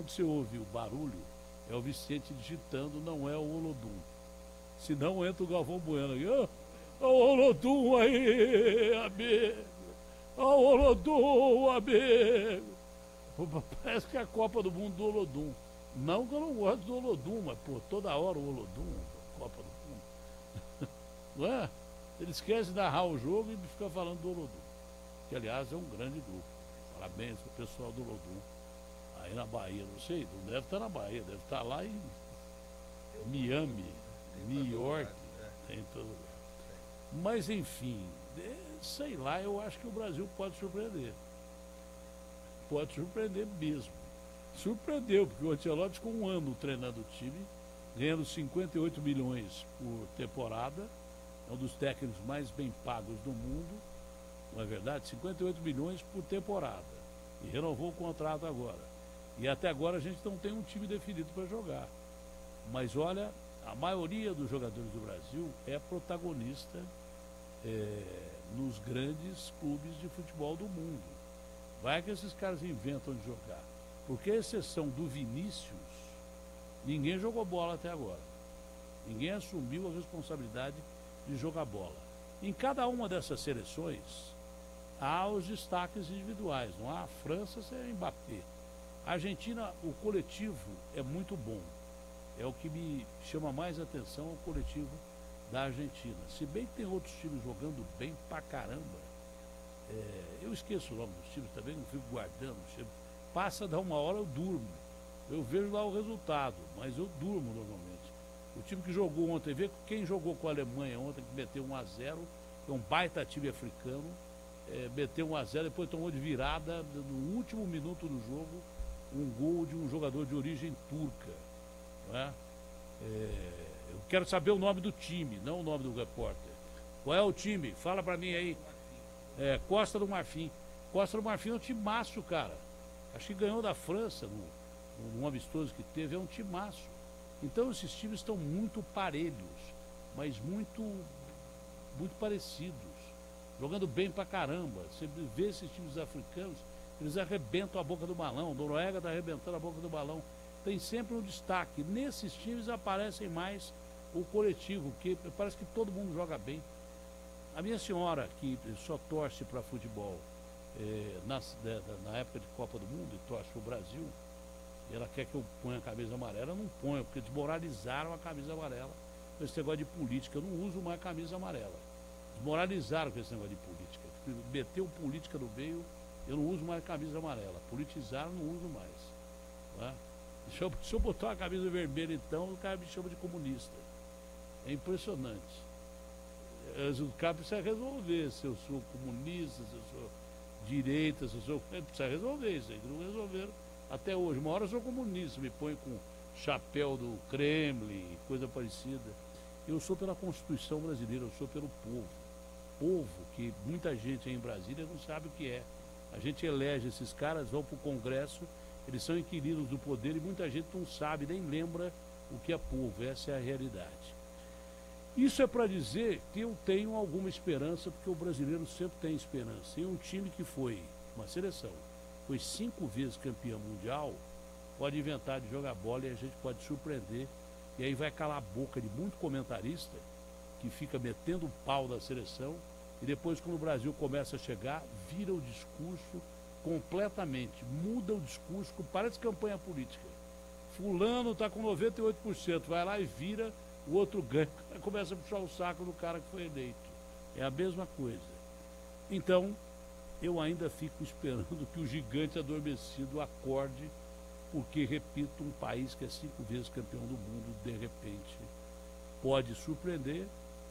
Você ouve o barulho, é o Vicente digitando, não é o Olodum. Se não, entra o Galvão Bueno aqui. Ó, o Olodum aí, amigo. Ó, o Olodum, amigo. Parece que é a Copa do Mundo do Olodum. Não que eu não gosto do Olodum, mas, pô, toda hora o Olodum, Copa do Mundo. Não é? Ele esquece de narrar o jogo e fica falando do Olodum. Que, aliás, é um grande grupo. Parabéns pro pessoal do Olodum. Aí na Bahia, não sei, não deve estar na Bahia, deve estar lá em Miami, New York, tem em todo lugar. Mas enfim, sei lá, eu acho que o Brasil pode surpreender. Pode surpreender mesmo. Surpreendeu, porque o Ancelotti ficou um ano treinando o time, ganhando 58 milhões por temporada, é um dos técnicos mais bem pagos do mundo, não é verdade? 58 milhões por temporada. E renovou o contrato agora. E até agora a gente não tem um time definido para jogar. Mas olha, a maioria dos jogadores do Brasil é protagonista nos grandes clubes de futebol do mundo. Vai que esses caras inventam de jogar. Porque a exceção do Vinícius, ninguém jogou bola até agora. Ninguém assumiu a responsabilidade de jogar bola. Em cada uma dessas seleções, há os destaques individuais. Não há a França sem Mbappé. A Argentina, o coletivo é muito bom. É o que me chama mais atenção, o coletivo da Argentina. Se bem que tem outros times jogando bem pra caramba. Eu esqueço o nome dos times também, não fico guardando. Passa da uma hora, eu durmo. Eu vejo lá o resultado, mas eu durmo normalmente. O time que jogou ontem, vê quem jogou com a Alemanha ontem, que meteu 1-0, é um baita time africano, meteu 1-0, depois tomou de virada no último minuto do jogo, um gol de um jogador de origem turca. Não é? Eu quero saber o nome do time, não o nome do repórter. Qual é o time? Fala pra mim aí. Costa do Marfim. Costa do Marfim é um timaço, cara. Acho que ganhou da França num amistoso que teve, é um timaço. Então esses times estão muito parelhos, mas muito parecidos, jogando bem pra caramba. Você vê esses times africanos, eles arrebentam a boca do balão. Noruega está arrebentando a boca do balão. Tem sempre um destaque. Nesses times aparecem mais o coletivo, que parece que todo mundo joga bem. A minha senhora, que só torce para futebol na época de Copa do Mundo, e torce para o Brasil, e ela quer que eu ponha a camisa amarela, eu não ponho, porque desmoralizaram a camisa amarela com esse negócio de política. Eu não uso mais a camisa amarela. Desmoralizaram com esse negócio de política. Meteu política no meio, eu não uso mais a camisa amarela. Politizaram, não uso mais. Tá? Se eu botar uma camisa vermelha, então, o cara me chama de comunista. É impressionante. O cara precisa resolver se eu sou comunista, se eu sou direita, se eu sou. Precisa resolver isso aí, que não resolveram até hoje. Uma hora eu sou comunista, me põe com chapéu do Kremlin, coisa parecida. Eu sou pela Constituição brasileira, eu sou pelo povo. Povo que muita gente aí em Brasília não sabe o que é. A gente elege esses caras, vão para o Congresso, eles são inquilinos do poder e muita gente não sabe, nem lembra o que é povo. Essa é a realidade. Isso é para dizer que eu tenho alguma esperança, porque o brasileiro sempre tem esperança. E um time que foi, uma seleção, foi 5 vezes campeão mundial, pode inventar de jogar bola e a gente pode surpreender. E aí vai calar a boca de muito comentarista que fica metendo o pau da seleção e depois, quando o Brasil começa a chegar, vira o discurso completamente, muda o discurso, parece campanha política. Fulano está com 98%, vai lá e vira, o outro ganha, começa a puxar o saco do cara que foi eleito. É a mesma coisa. Então, eu ainda fico esperando que o gigante adormecido acorde, porque, repito, um país que é 5 vezes campeão do mundo, de repente, pode surpreender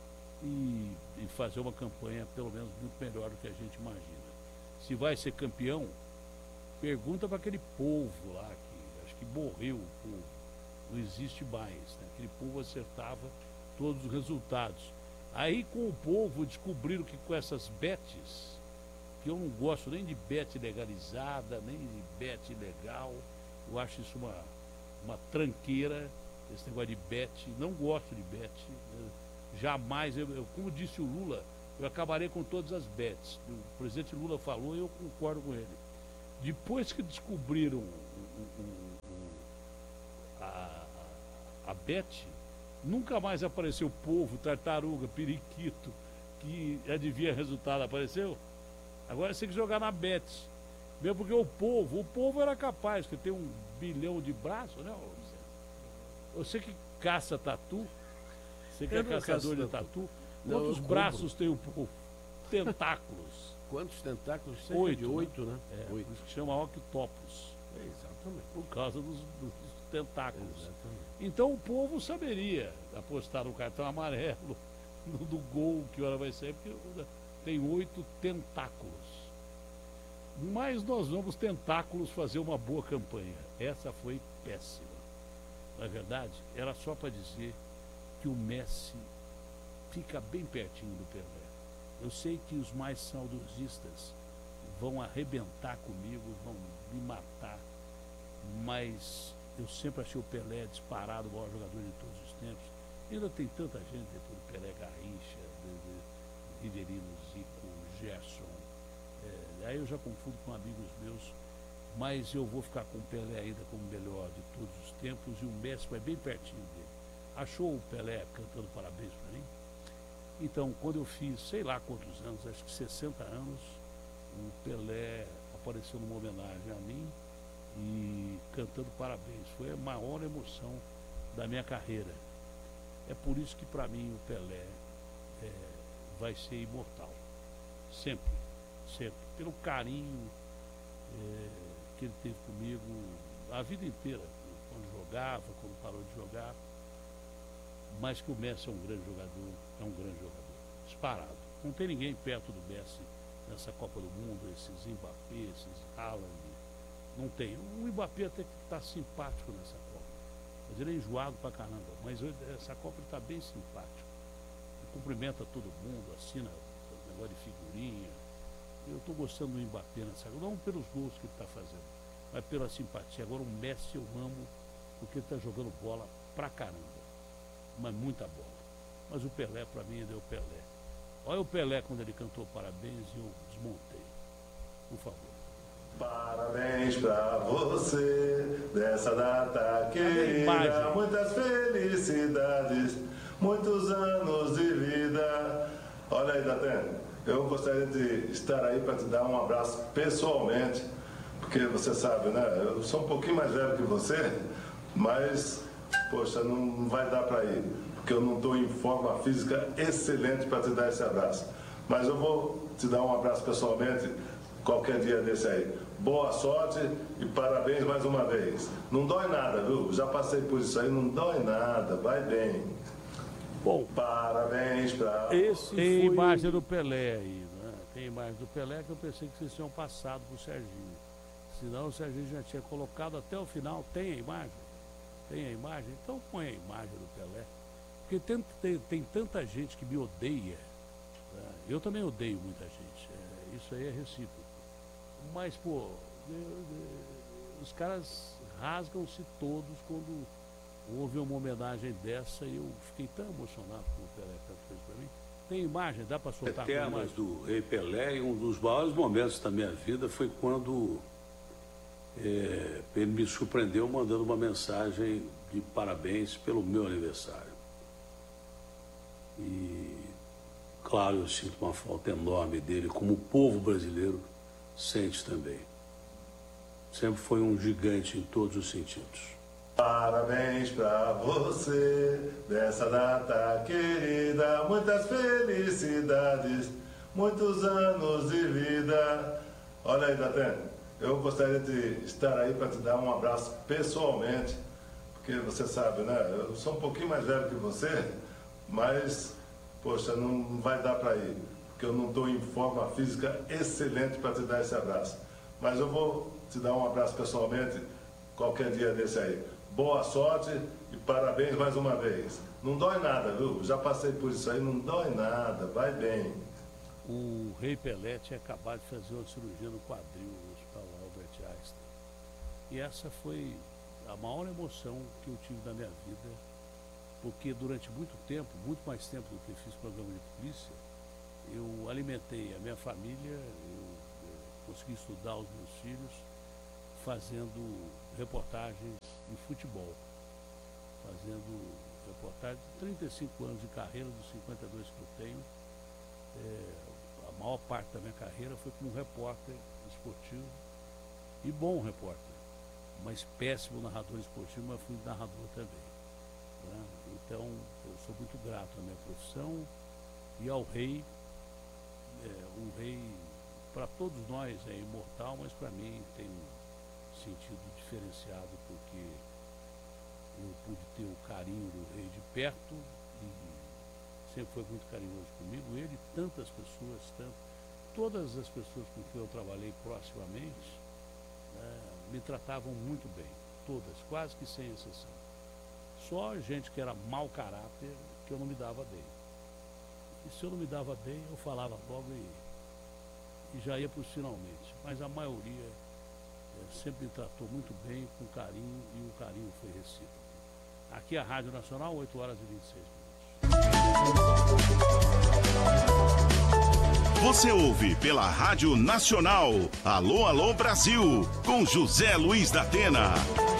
e fazer uma campanha, pelo menos, muito melhor do que a gente imagina. Se vai ser campeão, pergunta para aquele povo lá, que acho que morreu o povo, não existe mais, né? Aquele povo acertava todos os resultados. Aí com o povo descobriram que com essas bets, que eu não gosto nem de bet legalizada, nem de bet ilegal, eu acho isso uma tranqueira, esse negócio de bet, não gosto de bet, jamais, como disse o Lula, eu acabarei com todas as bets. O presidente Lula falou e eu concordo com ele. Depois que descobriram o Bet, nunca mais apareceu polvo, tartaruga, periquito, que adivinha resultado, apareceu? Agora você tem que jogar na Bet. Mesmo porque o povo era capaz, porque tem 1 bilhão de braços, né? Você que caça tatu, você que é caçador de tatu, quantos braços tem o povo? Tentáculos. Quantos tentáculos? 8, 8, né? 8. Por isso que chama octopus. Exatamente. Por causa dos tentáculos. Exatamente. Então o povo saberia apostar no cartão amarelo, no do gol, que hora vai ser, porque tem 8 tentáculos. Mas nós vamos tentáculos fazer uma boa campanha. Essa foi péssima. Na verdade, era só para dizer que o Messi fica bem pertinho do Pelé. Eu sei que os mais saudosistas vão arrebentar comigo, vão me matar, mas eu sempre achei o Pelé disparado o maior jogador de todos os tempos. E ainda tem tanta gente depois do Pelé, Garrincha, Riverino, Zico, Gerson. Aí eu já confundo com amigos meus, mas eu vou ficar com o Pelé ainda como o melhor de todos os tempos e o Messi vai bem pertinho dele. Achou o Pelé cantando parabéns para mim? Então, quando eu fiz, sei lá quantos anos, acho que 60 anos, o Pelé apareceu numa homenagem a mim e cantando parabéns. Foi a maior emoção da minha carreira. É por isso que para mim o Pelé vai ser imortal. Sempre, sempre. Pelo carinho que ele teve comigo a vida inteira, quando jogava, quando parou de jogar. Mas que o Messi é um grande jogador, disparado. Não tem ninguém perto do Messi nessa Copa do Mundo, esses Mbappé, esses Haaland, não tem. O Mbappé até que está simpático nessa Copa, mas ele é enjoado pra caramba, mas essa Copa ele está bem simpático. Ele cumprimenta todo mundo, assina negócio de figurinha. Eu estou gostando do Mbappé nessa Copa, não pelos gols que ele está fazendo, mas pela simpatia. Agora o Messi eu amo, porque ele está jogando bola pra caramba. Mas muita bola. Mas o Pelé, para mim, ainda é o Pelé. Olha o Pelé quando ele cantou parabéns e eu desmontei. Por favor. Parabéns pra você, dessa data querida, muitas felicidades, muitos anos de vida. Olha aí, Datena, eu gostaria de estar aí para te dar um abraço pessoalmente, porque você sabe, né, eu sou um pouquinho mais velho que você, mas... Poxa, não vai dar para ir, porque eu não estou em forma física excelente para te dar esse abraço. Mas eu vou te dar um abraço pessoalmente qualquer dia desse aí. Boa sorte e parabéns mais uma vez. Não dói nada, viu? Já passei por isso aí, não dói nada, vai bem. Bom, parabéns para... Tem imagem do Pelé aí, né? Tem imagem do Pelé que eu pensei que vocês tinham passado pro Serginho. Senão o Serginho já tinha colocado até o final. Tem a imagem? Tem a imagem? Então põe a imagem do Pelé. Porque tem tanta gente que me odeia. Né? Eu também odeio muita gente. Isso aí é recíproco. Mas, pô, os caras rasgam-se todos quando houve uma homenagem dessa e eu fiquei tão emocionado com o Pelé que fez para mim. Tem imagem? Dá para soltar com a imagem? Do Rei Pelé, e um dos maiores momentos da minha vida foi quando ele me surpreendeu mandando uma mensagem de parabéns pelo meu aniversário. E, claro, eu sinto uma falta enorme dele, como o povo brasileiro sente também. Sempre foi um gigante em todos os sentidos. Parabéns pra você, dessa data querida, muitas felicidades, muitos anos de vida. Olha aí, Datena. Eu gostaria de estar aí para te dar um abraço pessoalmente, porque você sabe, né? Eu sou um pouquinho mais velho que você, mas, poxa, não vai dar para ir, porque eu não estou em forma física excelente para te dar esse abraço. Mas eu vou te dar um abraço pessoalmente qualquer dia desse aí. Boa sorte e parabéns mais uma vez. Não dói nada, viu? Já passei por isso aí, não dói nada, vai bem. O Rei Pelé tinha acabado de fazer uma cirurgia no quadril no Hospital Albert Einstein. E essa foi a maior emoção que eu tive na minha vida, porque durante muito tempo, muito mais tempo do que fiz programa de polícia, eu alimentei a minha família, eu consegui estudar os meus filhos, fazendo reportagens em futebol. fazendo reportagem, 35 anos de carreira, dos 52 que eu tenho. A maior parte da minha carreira foi como repórter esportivo, e bom repórter, mas péssimo narrador esportivo, mas fui narrador também, né? Então, eu sou muito grato à minha profissão e ao rei. Um rei, para todos nós, é imortal, mas para mim tem um sentido diferenciado, porque eu pude ter o carinho do rei de perto, e sempre foi muito carinhoso comigo, ele e tantas pessoas, todas as pessoas com quem eu trabalhei proximamente, me tratavam muito bem, todas, quase que sem exceção. Só gente que era mau caráter que eu não me dava bem. E se eu não me dava bem, eu falava logo e já ia para os finalmente. Mas a maioria sempre me tratou muito bem, com carinho, e o carinho foi recíproco. Aqui é a Rádio Nacional, 8h26. Você ouve pela Rádio Nacional, Alô, Alô Brasil, com José Luiz da Atena.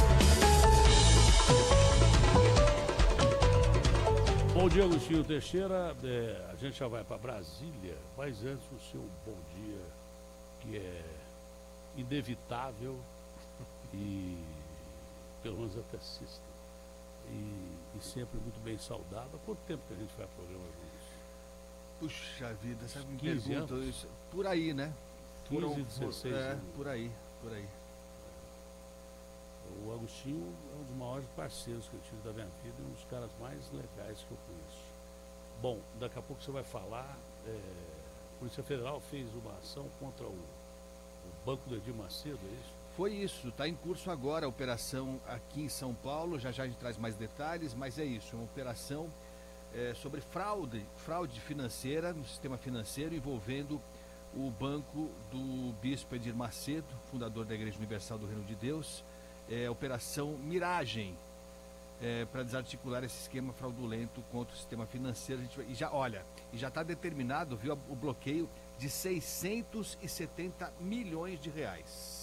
Bom dia, Agostinho Teixeira. A gente já vai para Brasília, mas antes o seu bom dia, que é inevitável e pelo menos até sexta. E sempre muito bem saudável. Há quanto tempo que a gente faz programa juntos? Puxa vida, sabe, me 15 perguntam anos? isso. Por aí, né? 15, 16 anos. Por aí. O Agostinho é um dos maiores parceiros que eu tive da minha vida e um dos caras mais legais que eu conheço. Bom, daqui a pouco você vai falar. A Polícia Federal fez uma ação contra o banco do Edir Macedo, é isso? Foi isso, está em curso agora a operação aqui em São Paulo, já a gente traz mais detalhes, mas é isso, uma operação sobre fraude financeira no sistema financeiro envolvendo o banco do Bispo Edir Macedo, fundador da Igreja Universal do Reino de Deus, Operação Miragem, para desarticular esse esquema fraudulento contra o sistema financeiro. E já está determinado, viu, o bloqueio de 670 milhões de reais.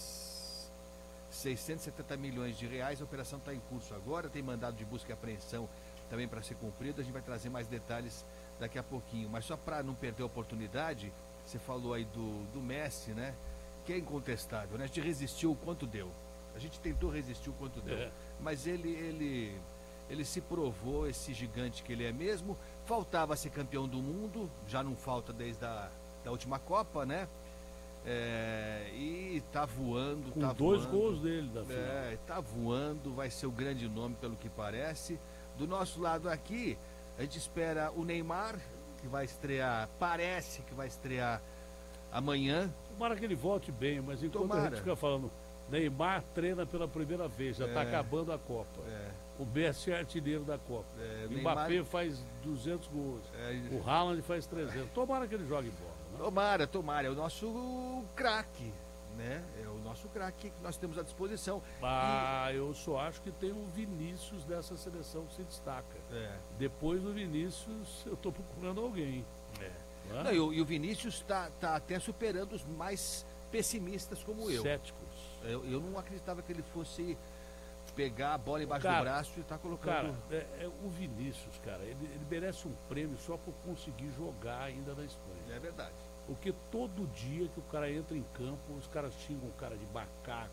670 milhões de reais, a operação está em curso agora, tem mandado de busca e apreensão também para ser cumprido, a gente vai trazer mais detalhes daqui a pouquinho, mas só para não perder a oportunidade, você falou aí do Messi, né, que é incontestável, né, a gente resistiu o quanto deu, a gente tentou resistir o quanto deu, mas ele se provou esse gigante que ele é mesmo. Faltava ser campeão do mundo, já não falta desde da última Copa, né? E tá voando, com dois gols dele da final. Tá voando, vai ser o grande nome pelo que parece. Do nosso lado aqui, a gente espera o Neymar, que vai estrear, parece que vai estrear amanhã. Tomara que ele volte bem, mas enquanto a gente fica falando, Neymar treina pela primeira vez, já está acabando a Copa. O Messi é artilheiro da Copa. O Mbappé Neymar faz 200 gols. O Haaland faz 300. Tomara que ele jogue bola. Né? Tomara. É o nosso craque, né? É o nosso craque que nós temos à disposição. Eu só acho que tem um Vinícius dessa seleção que se destaca. Depois do Vinícius, eu estou procurando alguém. Não, e o Vinícius está até superando os mais pessimistas como eu. Céticos. Eu não acreditava que ele fosse pegar a bola embaixo do braço e tá colocando. O Vinícius, cara, ele merece um prêmio só por conseguir jogar ainda na Espanha. É verdade. Porque todo dia que o cara entra em campo, os caras xingam o cara de macaco,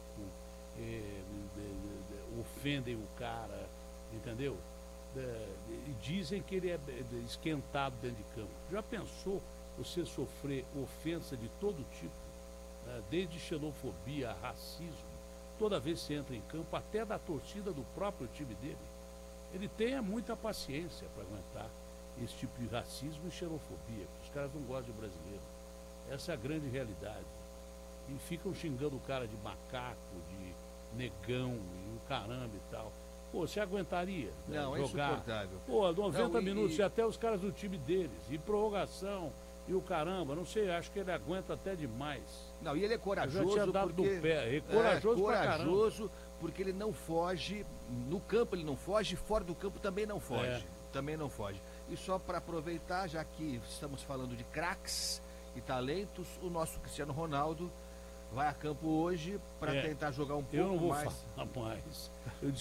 ofendem o cara, entendeu? E dizem que ele é esquentado dentro de campo. Já pensou você sofrer ofensa de todo tipo, desde xenofobia, racismo, toda vez que você entra em campo, até da torcida do próprio time dele? Ele tenha muita paciência para aguentar esse tipo de racismo e xenofobia, porque os caras não gostam de brasileiro. Essa é a grande realidade. E ficam xingando o cara de macaco, de negão e o caramba e tal. Pô, você aguentaria não, jogar? É insuportável. Pô, 90 minutos e até os caras do time deles, e prorrogação, e o caramba, não sei, acho que ele aguenta até demais. Não, e ele é corajoso. Eu já tinha dado porque do pé. Corajoso porque ele não foge, no campo ele não foge, fora do campo também não foge. Também não foge. E só para aproveitar, já que estamos falando de craques e talentos, o nosso Cristiano Ronaldo vai a campo hoje para tentar jogar um pouco mais. Eu não vou falar mais. Eu